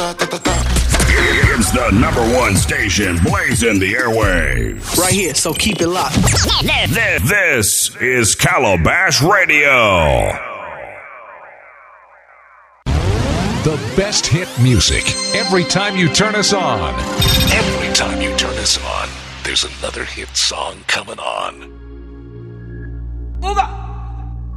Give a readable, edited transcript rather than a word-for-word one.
It's the number one station blazing the airwaves. Right here, so keep it locked. This is Calabash Radio. The best hit music every time you turn us on. Every time you turn us on, there's another hit song coming on. Move up.